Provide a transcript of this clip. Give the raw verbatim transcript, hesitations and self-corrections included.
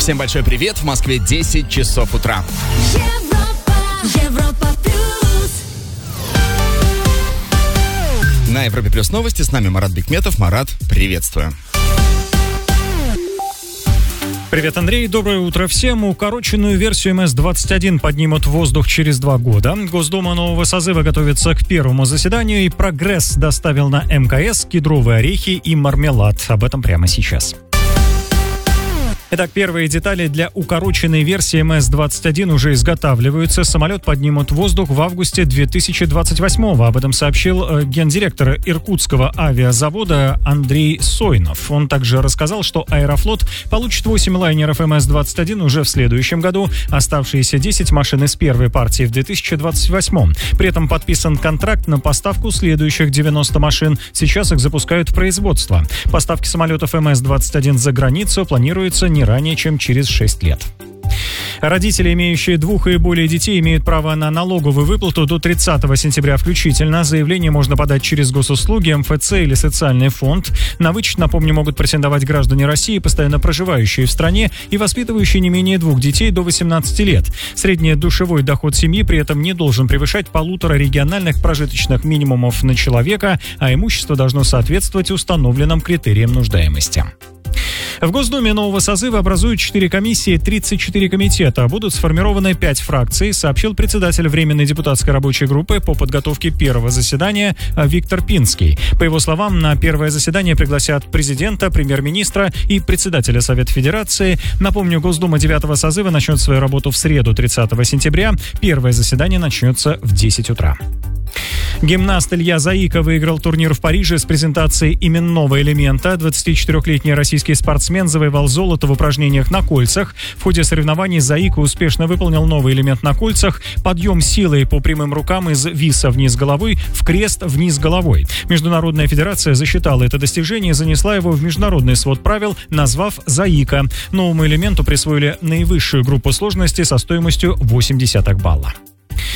Всем большой привет. В Москве десять часов утра. Европа, Европа плюс. На Европе плюс новости. С нами Марат Бикметов. Марат, приветствую. Привет, Андрей. Доброе утро всем. Укороченную версию эм эс двадцать один поднимут в воздух через два года. Госдума нового созыва готовится к первому заседанию, и «Прогресс» доставил на эм ка эс кедровые орехи и мармелад. Об этом прямо сейчас. Итак, первые детали для укороченной версии эм эс двадцать один уже изготавливаются. Самолет поднимут в воздух в августе две тысячи двадцать восьмого. Об этом сообщил э, гендиректор Иркутского авиазавода Андрей Сойнов. Он также рассказал, что Аэрофлот получит восемь лайнеров эм эс двадцать один уже в следующем году. Оставшиеся десять машин из первой партии в две тысячи двадцать восьмом. При этом подписан контракт на поставку следующих девяноста машин. Сейчас их запускают в производство. Поставки самолетов эм эс двадцать один за границу планируются не ранее, чем через шесть лет. Родители, имеющие двух и более детей, имеют право на налоговую выплату до тридцатого сентября включительно. Заявление можно подать через госуслуги, эм эф цэ или социальный фонд. На вычет, напомню, могут претендовать граждане России, постоянно проживающие в стране и воспитывающие не менее двух детей до восемнадцати лет. Средний душевой доход семьи при этом не должен превышать полутора региональных прожиточных минимумов на человека, а имущество должно соответствовать установленным критериям нуждаемости. В Госдуме нового созыва образуют четыре комиссии, тридцать четыре комитета. Будут сформированы пять фракций, сообщил председатель Временной депутатской рабочей группы по подготовке первого заседания Виктор Пинский. По его словам, на первое заседание пригласят президента, премьер-министра и председателя Совета Федерации. Напомню, Госдума девятого созыва начнет свою работу в среду, тридцатого сентября. Первое заседание начнется в десять утра. Гимнаст Илья Заика выиграл турнир в Париже с презентацией именного элемента. двадцатичетырёхлетний российский спортсмен завоевал золото в упражнениях на кольцах. В ходе соревнований Заика успешно выполнил новый элемент на кольцах – подъем силой по прямым рукам из виса вниз головой в крест вниз головой. Международная федерация засчитала это достижение и занесла его в международный свод правил, назвав Заика. Новому элементу присвоили наивысшую группу сложности со стоимостью восемь десятых балла.